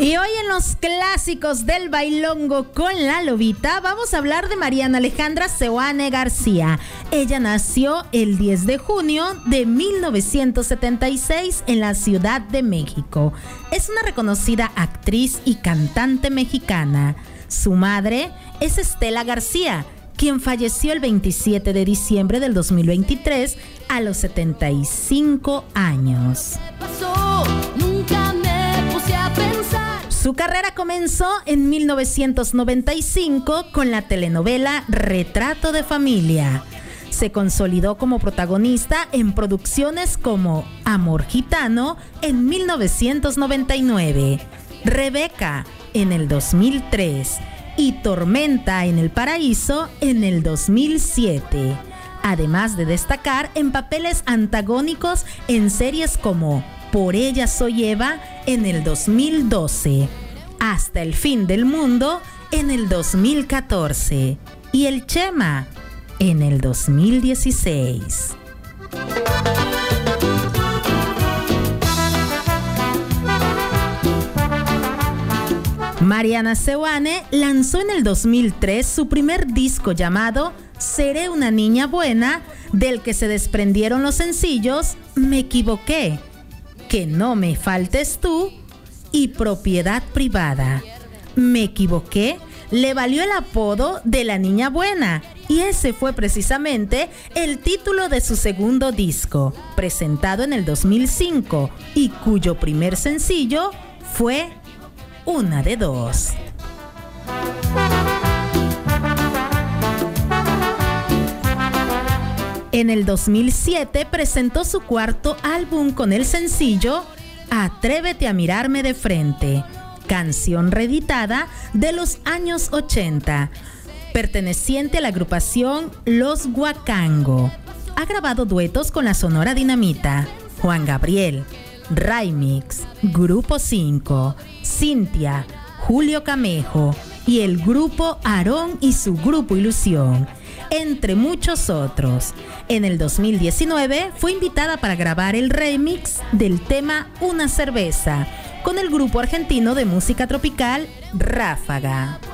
Y hoy en los clásicos del bailongo con la lobita vamos a hablar de Mariana Alejandra Seoane García. Ella nació el 10 de junio de 1976 en la Ciudad de México. Es una reconocida actriz y cantante mexicana. Su madre es Estela García, quien falleció el 27 de diciembre del 2023 a los 75 años. Su carrera comenzó en 1995 con la telenovela Retrato de Familia. Se consolidó como protagonista en producciones como Amor Gitano en 1999, Rebeca en el 2003 y Tormenta en el Paraíso en el 2007. Además de destacar en papeles antagónicos en series como Por ella soy Eva en el 2012, Hasta el fin del mundo en el 2014 y El Chema en el 2016. Mariana Seoane lanzó en el 2003 su primer disco llamado Seré una niña buena, del que se desprendieron los sencillos Me equivoqué, Que no me faltes tú y Propiedad privada. Me equivoqué le valió el apodo de la niña buena y ese fue precisamente el título de su segundo disco, presentado en el 2005 y cuyo primer sencillo fue Una de dos. En el 2007 presentó su cuarto álbum con el sencillo Atrévete a mirarme de frente, canción reeditada de los años 80, perteneciente a la agrupación Los Guacango. Ha grabado duetos con la Sonora Dinamita, Juan Gabriel, Raimix, Grupo 5, Cintia, Julio Camejo y el grupo Aarón y su grupo Ilusión, entre muchos otros. En el 2019 fue invitada para grabar el remix del tema Una cerveza con el grupo argentino de música tropical Ráfaga.